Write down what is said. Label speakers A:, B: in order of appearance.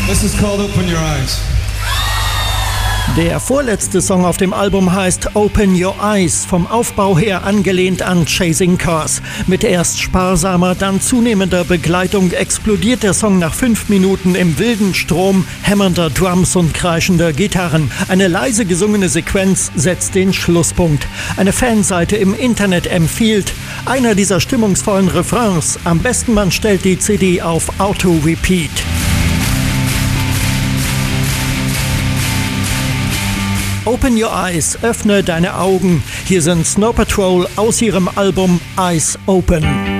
A: This is called Open Your Eyes.
B: Der vorletzte Song auf dem Album heißt Open Your Eyes, vom Aufbau her angelehnt an Chasing Cars. Mit erst sparsamer, dann zunehmender Begleitung explodiert der Song nach 5 Minuten im wilden Strom hämmernder Drums und kreischender Gitarren. Eine leise gesungene Sequenz setzt den Schlusspunkt. Eine Fanseite im Internet empfiehlt einer dieser stimmungsvollen Refrains. Am besten man stellt die CD auf Auto-Repeat. Open Your Eyes, öffne deine Augen. Hier sind Snow Patrol aus ihrem Album Eyes Open.